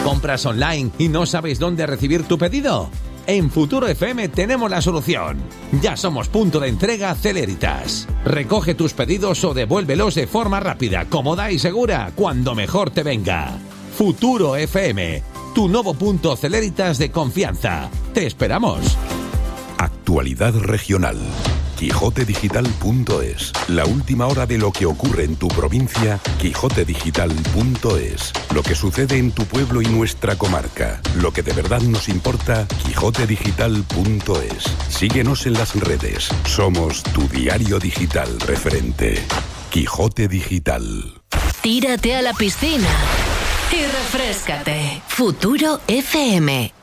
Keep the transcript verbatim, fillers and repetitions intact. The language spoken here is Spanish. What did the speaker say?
¿Compras online y no sabes dónde recibir tu pedido? En Futuro F M tenemos la solución. Ya somos punto de entrega Celeritas. Recoge tus pedidos o devuélvelos de forma rápida, cómoda y segura, cuando mejor te venga. Futuro F M, tu nuevo punto Celeritas de confianza. Te esperamos. Actualidad regional. Quijote Digital punto es. La última hora de lo que ocurre en tu provincia. Quijote Digital punto es. Lo que sucede en tu pueblo y nuestra comarca. Lo que de verdad nos importa. Quijote Digital punto es. Síguenos en las redes. Somos tu diario digital referente. Quijote Digital. Tírate a la piscina y refréscate. Futuro F M.